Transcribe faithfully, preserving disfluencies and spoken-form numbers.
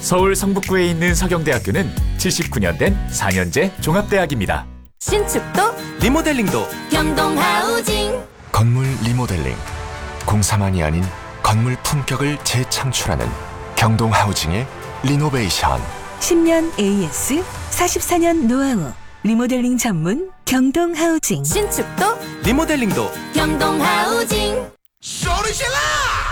서울 성북구에 있는 서경대학교는 칠십구 년 된 사 년제 종합대학입니다. 신축도 리모델링도 경동하우징. 건물 리모델링, 공사만이 아닌 건물 품격을 재창출하는 경동하우징의 리노베이션. 십 년 에이에스, 사십사 년 노하우, 리모델링 전문 경동하우징. 신축도 리모델링도 경동하우징. 소리질러!